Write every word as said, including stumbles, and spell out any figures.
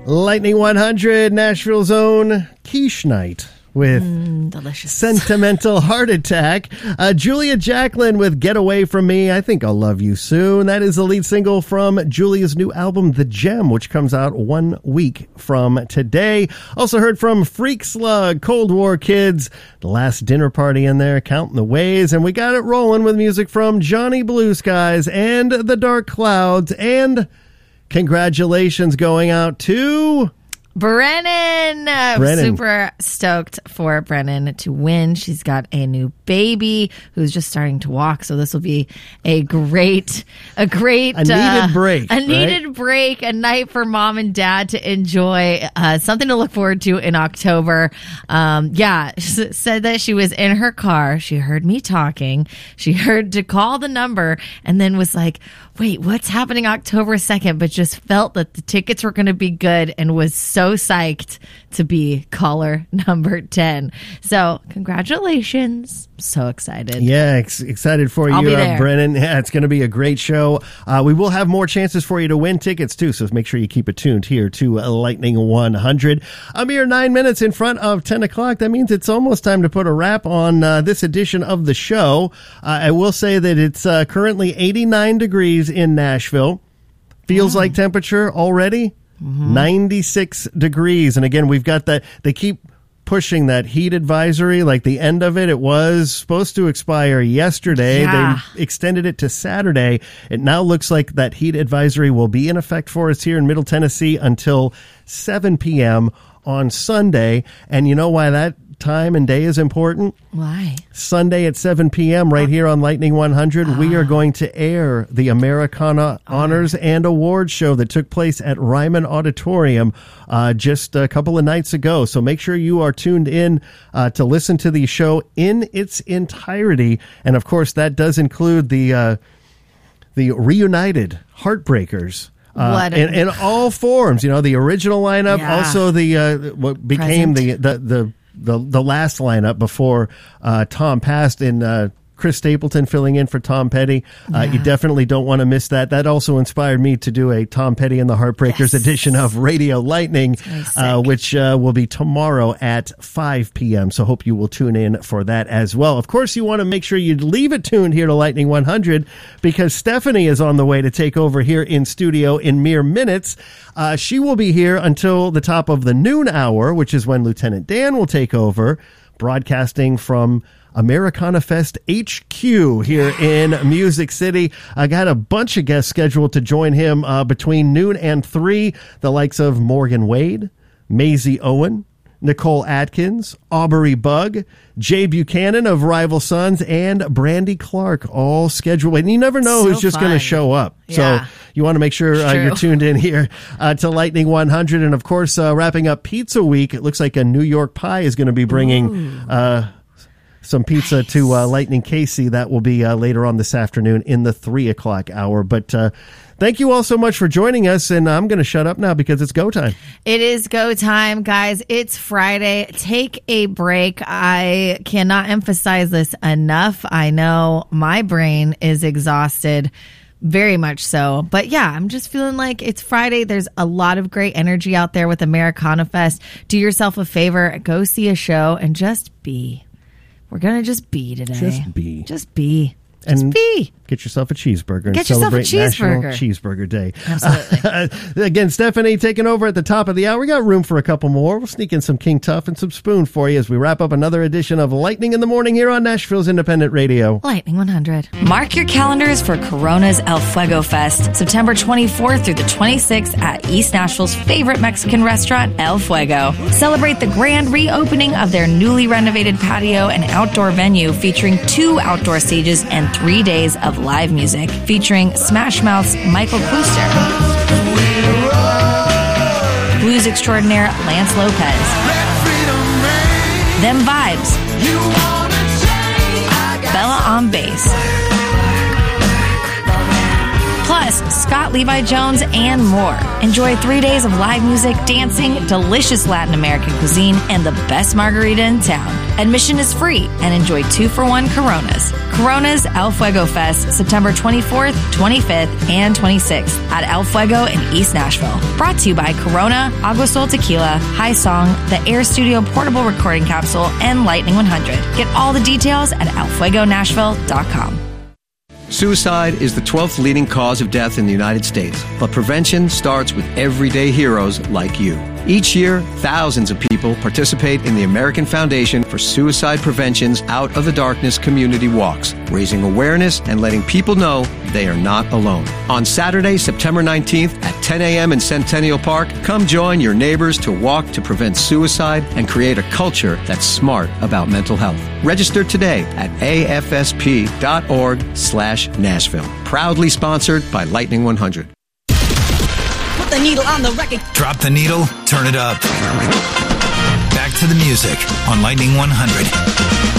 Lightning one hundred, Nashville's own Quiche Night with mm, delicious. Sentimental Heart Attack. Uh, Julia Jacklin with Get Away From Me. I Think I'll Love You Soon. That is the lead single from Julia's new album, The Gem, which comes out one week from today. Also heard from Freak Slug, Cold War Kids, The Last Dinner Party in there, Counting the Ways. And we got it rolling with music from Johnny Blue Skies and The Dark Clouds. And congratulations going out to Brennan. Uh, Brennan. Super stoked for Brennan to win. She's got a new baby who's just starting to walk. So this will be a great, a great, a needed uh, break, a needed right? break, a night for mom and dad to enjoy, uh, something to look forward to in October. Um, yeah, she said that she was in her car. She heard me talking. She heard to call the number and then was like, wait, what's happening October second? But just felt that the tickets were going to be good and was so psyched to be caller number ten. So congratulations. So excited. Yeah, ex- excited for I'll you, be uh, there. Brennan. Yeah, it's going to be a great show. Uh, we will have more chances for you to win tickets, too, so make sure you keep it tuned here to uh, Lightning one hundred. A mere nine minutes in front of ten o'clock. That means it's almost time to put a wrap on uh, this edition of the show. Uh, I will say that it's uh, currently eighty-nine degrees in Nashville. Feels wow. like temperature already? Mm-hmm. ninety-six degrees. And again, we've got that. They keep pushing that heat advisory, like the end of it. It was supposed to expire yesterday. Yeah. They extended it to Saturday. It now looks like that heat advisory will be in effect for us here in Middle Tennessee until seven p.m. on Sunday. And you know why that time and day is important? Why? Sunday at seven p.m. right here on Lightning one hundred, oh. we are going to air the Americana oh. Honors and Awards show that took place at Ryman Auditorium uh, just a couple of nights ago. So make sure you are tuned in uh, to listen to the show in its entirety. And of course, that does include the uh, the reunited Heartbreakers. Uh, in, in all forms, you know, the original lineup, yeah. also the uh, what became the, the the the the last lineup before uh, Tom passed, in uh, Chris Stapleton filling in for Tom Petty. Uh, yeah. You definitely don't want to miss that. That also inspired me to do a Tom Petty and the Heartbreakers yes. edition of Radio Lightning, uh, which uh, will be tomorrow at five p.m. So hope you will tune in for that as well. Of course, you want to make sure you leave it tuned here to Lightning one hundred, because Stephanie is on the way to take over here in studio in mere minutes. Uh, she will be here until the top of the noon hour, which is when Lieutenant Dan will take over, broadcasting from Americana Fest H Q here in Music City. I got a bunch of guests scheduled to join him uh, between noon and three. The likes of Morgan Wade, Maisie Owen, Nicole Atkins, Aubrey Bug, Jay Buchanan of Rival Sons, and Brandy Clark, all scheduled. And you never know so who's just going to show up. Yeah. So you want to make sure uh, you're tuned in here uh, to Lightning one hundred. And of course, uh, wrapping up Pizza Week, it looks like a New York Pie is going to be bringing uh, some pizza nice. to uh, Lightning Casey. That will be uh, later on this afternoon in the three o'clock hour. But uh, thank you all so much for joining us. And I'm going to shut up now because it's go time. It is go time, guys. It's Friday. Take a break. I cannot emphasize this enough. I know my brain is exhausted. Very much so. But yeah, I'm just feeling like it's Friday. There's a lot of great energy out there with Americana Fest. Do yourself a favor. Go see a show and just be. We're going to just be today. Just be. Just be. Just and be. Get yourself a cheeseburger and Get yourself celebrate a cheeseburger. National Cheeseburger Day. Absolutely. Again, Stephanie taking over at the top of the hour. We got room for a couple more. We'll sneak in some King Tuff and some Spoon for you as we wrap up another edition of Lightning in the Morning here on Nashville's Independent Radio. Lightning one hundred. Mark your calendars for Corona's El Fuego Fest, September twenty-fourth through the twenty-sixth at East Nashville's favorite Mexican restaurant, El Fuego. Celebrate the grand reopening of their newly renovated patio and outdoor venue featuring two outdoor stages and three days of live music, featuring Smash Mouth's Michael Klooster, blues extraordinaire Lance Lopez, Them Vibes, Bella on bass, plus Plus, Scott Levi Jones and more. Enjoy three days of live music, dancing, delicious Latin American cuisine, and the best margarita in town. Admission is free and enjoy two for one Coronas. Coronas El Fuego Fest, September twenty-fourth, twenty-fifth, and twenty-sixth at El Fuego in East Nashville. Brought to you by Corona, Agua Sol Tequila, High Song, the Air Studio Portable Recording Capsule, and Lightning one hundred. Get all the details at el fuego nashville dot com. Suicide is the twelfth leading cause of death in the United States, but prevention starts with everyday heroes like you. Each year, thousands of people participate in the American Foundation for Suicide Prevention's Out of the Darkness community walks, raising awareness and letting people know they are not alone. On Saturday, September nineteenth at ten a.m. in Centennial Park, come join your neighbors to walk to prevent suicide and create a culture that's smart about mental health. Register today at a f s p dot org slash Nashville. Proudly sponsored by Lightning one hundred. Put the needle on the record. Drop the needle, turn it up. Back to the music on Lightning one hundred.